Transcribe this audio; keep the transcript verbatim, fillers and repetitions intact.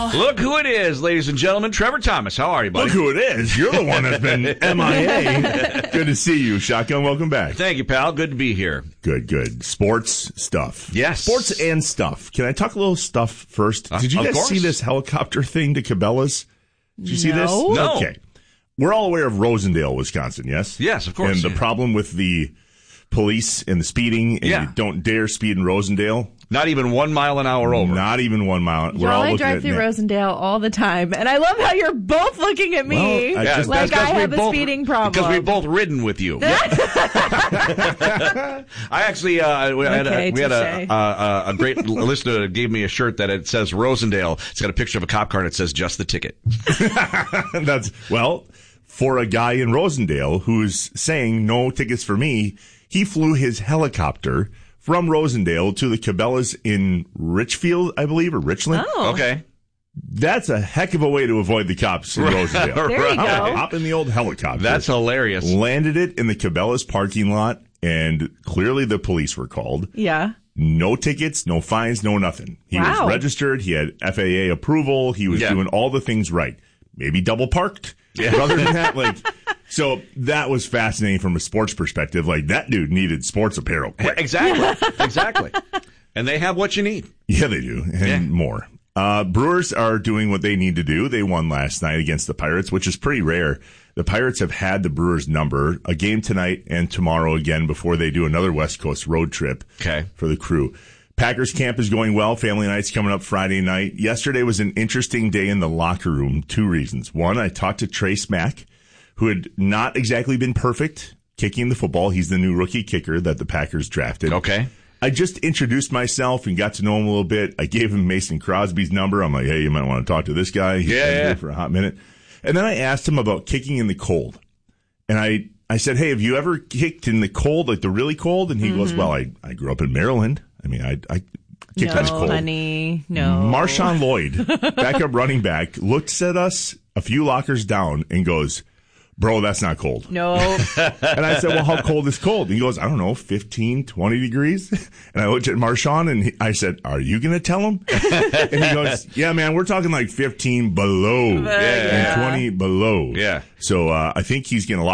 Look who it is, ladies and gentlemen. Trevor Thomas. How are you, buddy? Look who it is. You're the one that's been M I A. Good to see you, Shotgun. Welcome back. Thank you, pal. Good to be here. Good, good. Sports stuff. Yes. Sports and stuff. Can I talk a little stuff first? Uh, Did you of guys course. see this helicopter thing to Cabela's? Did you see this? No. No. Okay. We're all aware of Rosendale, Wisconsin, yes? Yes, of course. And the yeah. problem with the police and the speeding, and Yeah. you don't dare speed in Rosendale. Not even one mile an hour over. Not even one mile. We're Y'all, all I looking drive at through net. Rosendale all the time, and I love how you're both looking at me Well, I Yeah, just- like that's 'cause I we have a both- speeding problem. Because we've both ridden with you. I actually, uh, we had, Okay, a, we had a, touche. a, a great listener that gave me a shirt that it says Rosendale. It's got a picture of a cop car and it says just the ticket. That's, well, for a guy in Rosendale who's saying no tickets for me, he flew his helicopter from Rosendale to the Cabela's in Richfield, I believe, or Richland. Oh. Okay. That's a heck of a way to avoid the cops in Rosendale. There you Right. go. Hop in the old helicopter. That's hilarious. Landed it in the Cabela's parking lot, and clearly the police were called. Yeah. No tickets, no fines, no nothing. He Wow. was registered. He had F A A approval. He was Yeah. doing all the things right. Maybe double parked. Yeah. But other than that, like, so that was fascinating from a sports perspective. Like, that dude needed sports apparel quick. Exactly. Exactly. And they have what you need. Yeah, they do. And Yeah. more. Uh, Brewers are doing what they need to do. They won last night against the Pirates, which is pretty rare. The Pirates have had the Brewers number, a game tonight and tomorrow again before they do another West Coast road trip Okay. for the crew. Packers camp is going well. Family night's coming up Friday night. Yesterday was an interesting day in the locker room. Two reasons. One, I talked to Trace Mack, who had not exactly been perfect kicking the football. He's the new rookie kicker that the Packers drafted. Okay. I just introduced myself and got to know him a little bit. I gave him Mason Crosby's number. I'm like, hey, you might want to talk to this guy. He's Yeah, been yeah. here for a hot minute. And then I asked him about kicking in the cold. And I, I said, hey, have you ever kicked in the cold, like the really cold? And he goes, well, I, I grew up in Maryland. I mean, I, I kicked in the No, cold. honey. No. Marshawn Lloyd, backup running back, looks at us a few lockers down and goes, bro, that's not cold. No. And I said, well, how cold is cold? And he goes, I don't know, fifteen, twenty degrees. And I looked at Marshawn and he, I said, are you going to tell him? And he goes, yeah, man, we're talking like fifteen below Yeah. and twenty below. Yeah. So uh, I think he's going to